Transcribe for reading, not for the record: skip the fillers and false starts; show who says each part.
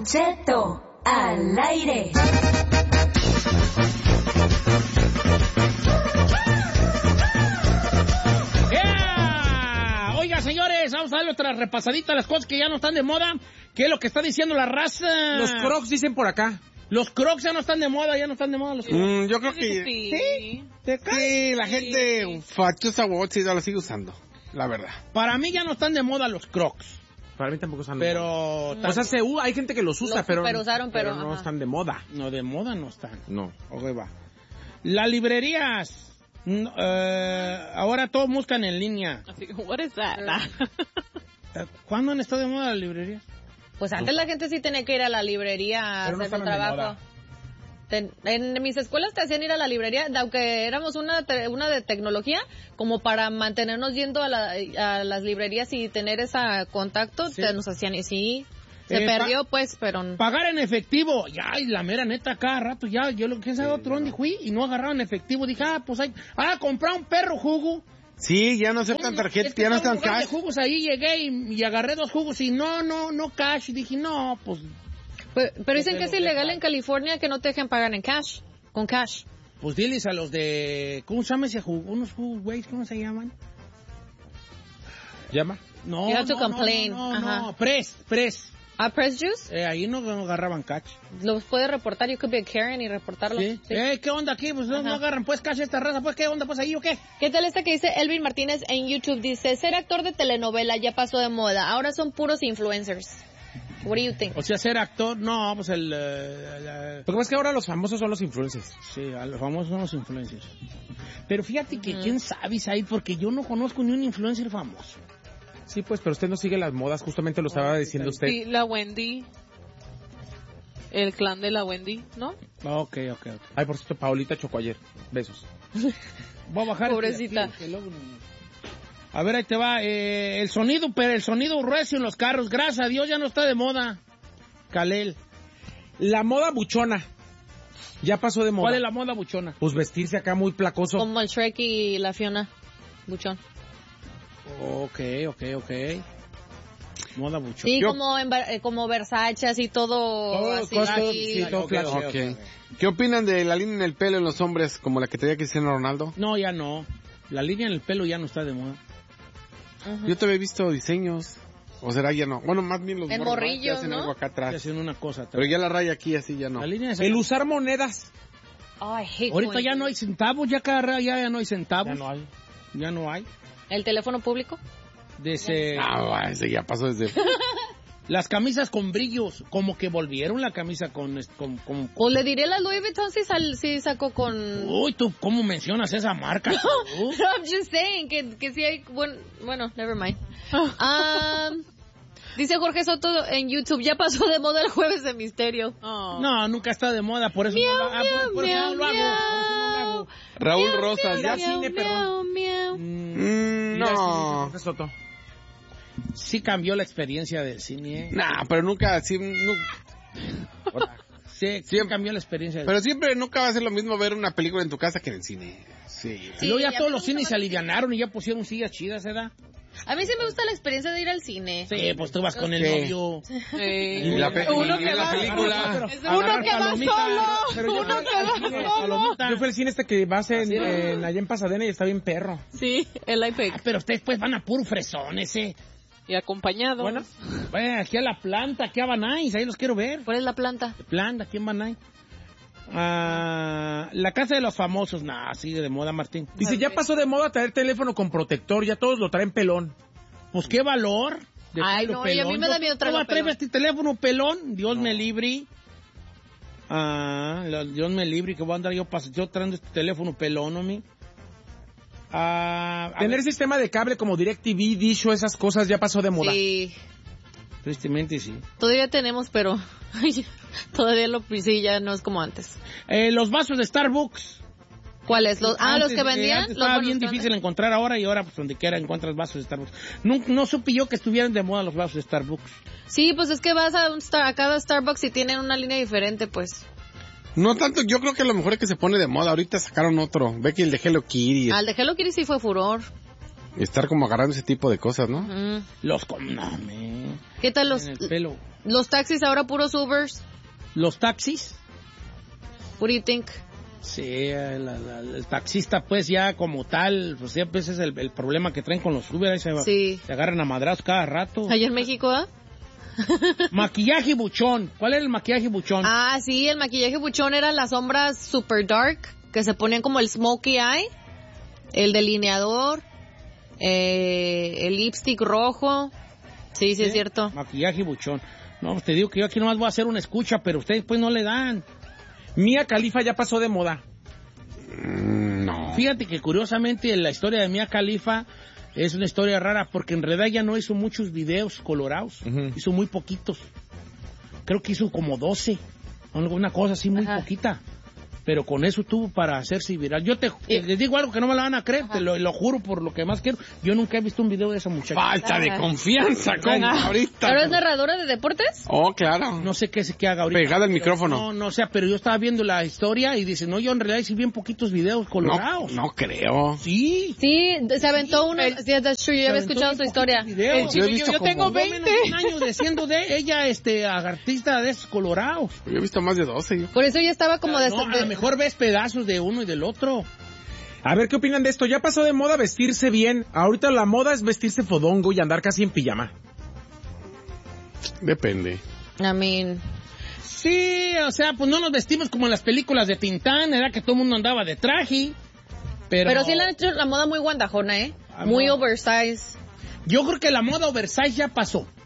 Speaker 1: Cheto al aire.
Speaker 2: Oiga, señores, vamos a darle otra repasadita a las cosas que ya no están de moda. ¿Qué es lo que está diciendo la raza?
Speaker 3: Los Crocs dicen por acá.
Speaker 2: Los Crocs ya no están de moda, los Crocs.
Speaker 4: Yo creo que
Speaker 3: sí.
Speaker 4: Sí, la gente fachosa sí la sigue usando, la verdad.
Speaker 2: Para mí ya no están de moda los Crocs.
Speaker 3: Para mí tampoco están
Speaker 2: pero
Speaker 3: de moda. O sea, hay gente que los usa, pero no
Speaker 2: ajá.
Speaker 3: Están de moda.
Speaker 2: No, de moda no están.
Speaker 3: No.
Speaker 2: Ok, va. Las librerías. Ahora todos buscan en línea.
Speaker 5: What is that?
Speaker 2: ¿Cuándo han estado de moda las librerías?
Speaker 5: Pues antes la gente sí tenía que ir a la librería a hacer su trabajo. En mis escuelas te hacían ir a la librería, aunque éramos una de tecnología, como para mantenernos yendo a las librerías y tener ese contacto, sí. Nos hacían y sí. Se perdió, pues, pero...
Speaker 2: Pagar en efectivo. Ya, y la mera neta, cada rato, ya, yo lo que sabe otro dónde fui y no agarraban efectivo. Dije, pues hay... comprar un perro jugo.
Speaker 4: Sí, ya no aceptan tarjetas, ya no están cash.
Speaker 2: De jugos ahí llegué y agarré 2 jugos y no cash. Y dije, no, pues...
Speaker 5: Pero dicen que es ilegal en California que no te dejen pagar en cash, con cash.
Speaker 2: Pues diles a los de... ¿Cómo se llama ese jugo? Unos jugos, güey, ¿cómo se llaman?
Speaker 3: ¿Llama?
Speaker 5: No, you have to complain.
Speaker 2: No, Press.
Speaker 5: ¿Press Juice?
Speaker 2: Ahí no agarraban cash.
Speaker 5: Los puedes reportar, you could be a Karen y reportarlo.
Speaker 2: ¿Sí? ¿Qué onda aquí? Pues no agarran pues cash esta raza, pues ¿qué onda pues ahí o qué?
Speaker 5: ¿Qué tal esta que dice Elvin Martínez en YouTube? Dice, ser actor de telenovela ya pasó de moda, ahora son puros influencers. What do you think?
Speaker 2: O sea, ser actor, no, pues
Speaker 3: Lo que pasa es que ahora los famosos son los influencers.
Speaker 2: Sí, los famosos son los influencers. Pero fíjate que quién sabe, Said, porque yo no conozco ni un influencer famoso.
Speaker 3: Sí, pues, pero usted no sigue las modas, justamente lo estaba diciendo usted.
Speaker 5: Sí, la Wendy. El clan de la Wendy, ¿no?
Speaker 2: Ok.
Speaker 3: Ay, por cierto, Paulita chocó ayer. Besos.
Speaker 2: Voy a bajar.
Speaker 5: Pobrecita.
Speaker 2: A ver, ahí te va. El sonido recio en los carros. Gracias a Dios ya no está de moda. Kalel.
Speaker 3: La moda buchona. Ya pasó de moda.
Speaker 2: ¿Cuál es la moda buchona?
Speaker 3: Pues vestirse acá muy placoso.
Speaker 5: Como el Shrek y la Fiona. Buchón.
Speaker 2: Ok. Moda buchona.
Speaker 5: Sí, como Versace, así todo así.
Speaker 3: Sí, todo
Speaker 4: okay. ¿Qué opinan de la línea en el pelo en los hombres como la que tenía Cristiano Ronaldo?
Speaker 2: No, ya no. La línea en el pelo ya no está de moda.
Speaker 4: Yo te había visto diseños. O será ya no. Bueno, más bien los
Speaker 5: morrillos,
Speaker 4: hacen
Speaker 5: ¿no?
Speaker 4: algo acá atrás.
Speaker 2: Hacen una cosa atrás.
Speaker 4: Pero ya la raya aquí así ya no.
Speaker 3: El usar monedas.
Speaker 2: Ahorita ya no hay centavos, ya no hay centavos. Ya no hay.
Speaker 5: ¿El teléfono público?
Speaker 4: Ese ya pasó desde...
Speaker 2: Las camisas con brillos, como que volvieron la camisa con...
Speaker 5: O le diré la Louis Vuitton si sacó con...
Speaker 2: Uy, ¿tú cómo mencionas esa marca?
Speaker 5: No, I'm just saying que sí hay... Bueno, never mind. Dice Jorge Soto en YouTube, ya pasó de moda el Jueves de Misterio.
Speaker 2: No, nunca está de moda, por eso no lo hago.
Speaker 4: Raúl Rosas,
Speaker 3: ya cine, perdón. No. Jorge Soto.
Speaker 2: Sí cambió la experiencia del cine.
Speaker 4: Nah, pero nunca... Sí
Speaker 2: cambió la experiencia del
Speaker 4: Pero siempre nunca va a ser lo mismo ver una película en tu casa que en el cine. Sí.
Speaker 2: Y luego ya todos los cines se alivianaron y ya pusieron sillas chidas, ¿verdad?
Speaker 5: A mí sí me gusta la experiencia de ir al cine.
Speaker 2: Sí, pues tú vas con el novio.
Speaker 5: Uno que va
Speaker 2: película.
Speaker 5: Uno que va solo. Uno que va solo.
Speaker 3: Yo fui al cine que vas allá en Pasadena y está bien perro.
Speaker 5: Sí, el iPad.
Speaker 2: Pero ustedes pues van a puro fresón ese.
Speaker 5: Y acompañado.
Speaker 2: Bueno, aquí a la planta, aquí a Banais, ahí los quiero ver.
Speaker 5: ¿Cuál es la planta?
Speaker 2: Planta, aquí en Banais. La casa de los famosos, sigue de moda, Martín.
Speaker 3: Dice, ya pasó de moda traer teléfono con protector, ya todos lo traen pelón.
Speaker 2: Pues qué valor.
Speaker 5: Ay, no, pelón. Y a mí me da miedo traerlo pelón.
Speaker 2: ¿Cómo este teléfono pelón? Dios me libre. Dios me libre que voy a andar yo trayendo este teléfono pelón, ¿no, mi?
Speaker 3: Tener sistema de cable como DirecTV, Dish o esas cosas ya pasó de moda.
Speaker 5: Sí.
Speaker 2: Tristemente sí.
Speaker 5: Todavía tenemos, pero todavía sí, ya no es como antes.
Speaker 2: Los vasos de Starbucks.
Speaker 5: ¿Cuáles? Los que vendían.
Speaker 2: Estaba bien difícil encontrar ahora y ahora pues donde quiera encuentras vasos de Starbucks. No supe yo que estuvieran de moda los vasos de Starbucks.
Speaker 5: Sí, pues es que vas a cada Starbucks y tienen una línea diferente, pues.
Speaker 4: No tanto, yo creo que lo mejor es que se pone de moda. Ahorita sacaron otro. Ve que el de Hello Kitty.
Speaker 5: El de Hello Kitty sí fue furor.
Speaker 4: Y estar como agarrando ese tipo de cosas, ¿no?
Speaker 2: No, man.
Speaker 5: ¿Qué tal
Speaker 2: En el pelo.
Speaker 5: los taxis ahora puros Ubers?
Speaker 2: Los taxis.
Speaker 5: What do you think?
Speaker 2: Sí, el taxista pues ya como tal, pues ya pues es el problema que traen con los Uber, ahí se agarran a madrazos cada rato.
Speaker 5: Allá en México, ¿ah?
Speaker 2: Maquillaje buchón. ¿Cuál era el maquillaje buchón?
Speaker 5: Ah, sí, el maquillaje buchón eran las sombras super dark, que se ponían como el smokey eye, el delineador, el lipstick rojo. Sí, es cierto.
Speaker 2: Maquillaje buchón. No, pues te digo que yo aquí nomás voy a hacer una escucha, pero ustedes pues no le dan.
Speaker 3: Mia Khalifa ya pasó de moda.
Speaker 4: No.
Speaker 2: Fíjate que curiosamente la historia de Mia Khalifa es una historia rara porque en realidad ya no hizo muchos videos colorados. Hizo muy poquitos. Creo que hizo como 12. Una cosa así muy poquita. Pero con eso tuvo para hacerse viral. Yo les digo algo que no me lo van a creer, te lo juro por lo que más quiero. Yo nunca he visto un video de esa muchacha.
Speaker 4: Falta de confianza, con ahorita.
Speaker 5: ¿Pero es narradora de deportes?
Speaker 4: Oh, claro.
Speaker 2: No sé qué haga ahorita.
Speaker 4: Pegada al micrófono.
Speaker 2: No, pero yo estaba viendo la historia y dice, no, yo en realidad hice bien poquitos videos colorados.
Speaker 4: No creo.
Speaker 2: Sí.
Speaker 5: Sí, se aventó uno. Sí, that's true, yo había escuchado su historia.
Speaker 2: Yo tengo 20 años diciendo de ella, artista de esos colorados.
Speaker 4: Yo he visto más de 12. Yo.
Speaker 5: Por eso ya estaba como
Speaker 2: a lo mejor ves pedazos de uno y del otro.
Speaker 3: A ver, ¿qué opinan de esto? Ya pasó de moda vestirse bien. Ahorita la moda es vestirse fodongo y andar casi en pijama.
Speaker 4: Depende.
Speaker 5: I mean...
Speaker 2: Sí, o sea, pues no nos vestimos como en las películas de Tintán, era que todo el mundo andaba de traje. Pero
Speaker 5: sí le han hecho la moda muy guandajona, ¿eh? Muy oversize.
Speaker 2: Yo creo que la moda oversize ya pasó.